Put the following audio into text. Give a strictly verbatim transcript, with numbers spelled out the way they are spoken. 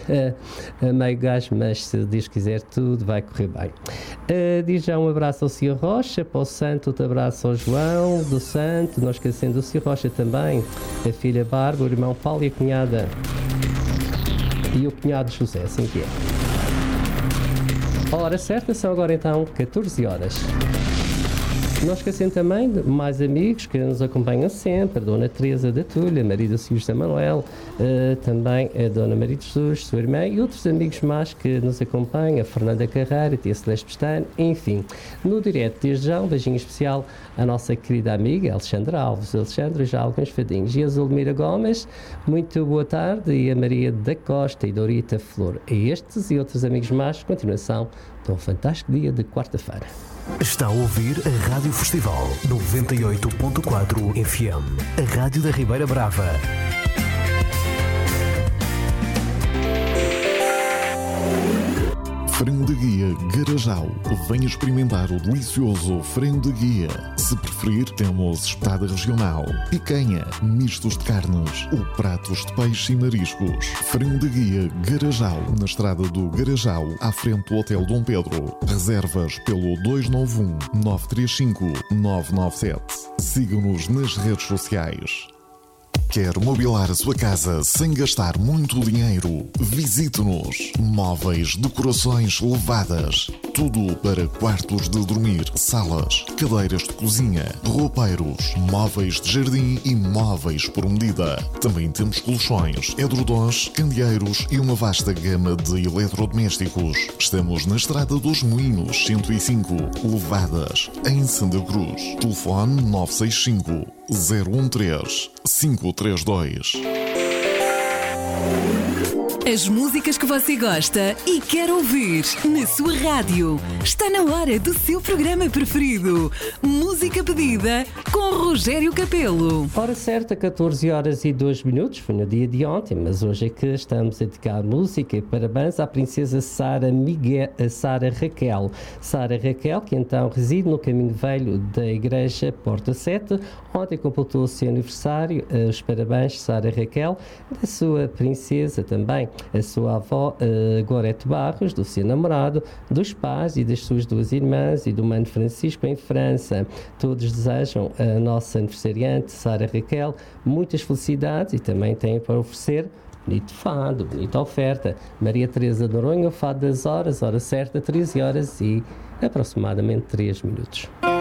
a, a meio gás, mas se Deus quiser tudo vai correr bem. Uh, diz já um abraço ao senhor Rocha, para o Santo, outro abraço ao João do Santo, não esquecendo do senhor Rocha também, a filha Bárbara, o irmão Paulo e a cunhada e o cunhado José, assim que é. A hora certa são agora então catorze horas. Não esquecendo também de mais amigos que nos acompanham sempre, a Dona Teresa da Tulha, Maria do Silvio Manuel, uh, também a Dona Maria de Jesus, sua irmã, e outros amigos mais que nos acompanham, a Fernanda Carreira, a Tia Celeste Pestano, enfim. No direto, desde já, um beijinho especial à nossa querida amiga Alexandra Alves, Alexandra já há alguns fadinhos, e a Zulmira Gomes, muito boa tarde, e a Maria da Costa e Dorita Flor. A estes e outros amigos mais, continuação de um fantástico dia de quarta-feira. Está a ouvir a Rádio Festival noventa e oito ponto quatro F M, a Rádio da Ribeira Brava. Frango de guia Garajal. Venha experimentar o delicioso frango de guia. Se preferir, temos espetada regional, picanha, mistos de carnes ou pratos de peixe e mariscos. Frango de guia Garajal, na estrada do Garajal, à frente do Hotel Dom Pedro. Reservas pelo dois nove um, nove três cinco, nove nove sete. Siga-nos nas redes sociais. Quer mobilar a sua casa sem gastar muito dinheiro? Visite-nos. Móveis, decorações elevadas. Tudo para quartos de dormir, salas, cadeiras de cozinha, roupeiros, móveis de jardim e móveis por medida. Também temos colchões, edredons, candeeiros e uma vasta gama de eletrodomésticos. Estamos na Estrada dos Moinhos, cento e cinco, Levadas, em Santa Cruz. Telefone nove seis cinco, zero um três, cinco três dois. As músicas que você gosta e quer ouvir na sua rádio. Está na hora do seu programa preferido. Música pedida com Rogério Capelo. Hora certa, catorze horas e dois minutos. Foi no dia de ontem, mas hoje é que estamos a dedicar música e parabéns à princesa Sara Miguel, a Sara Raquel. Sara Raquel, que então reside no Caminho Velho da Igreja Porta sete. Ontem completou o seu aniversário. Os parabéns, Sara Raquel, da sua princesa também, a sua avó uh, Gorete Barros, do seu namorado, dos pais e das suas duas irmãs e do mano Francisco em França. Todos desejam a nossa aniversariante Sara Raquel muitas felicidades e também têm para oferecer bonito fado, bonita oferta. Maria Teresa de Noronha, o fado das horas, hora certa, treze horas e aproximadamente três minutos.